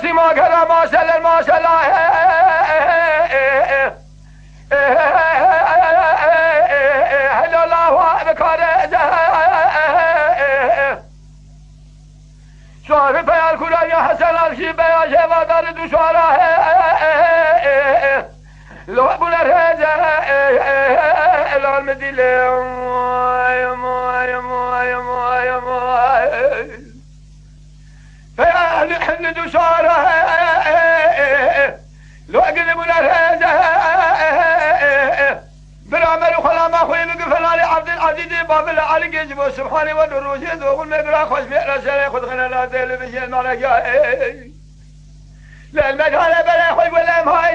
ناسی ما کرا ماشالله ماشالله هل الله بکاره شعر بیال کلا یا حسن الشی بیا شوادار دوشواره لو بولر هجا الان مدیله فيحن دوشاره لو اقل بولر هجا برامل وخلام اخوي بقفل عبد العزيز بابل علي جيجب سبحانه ودروجه ذوق المقرا خوش بيئنا سنة خذ خنا لا ديل بجين مالك لا المجال بلا خوي ولا مهاي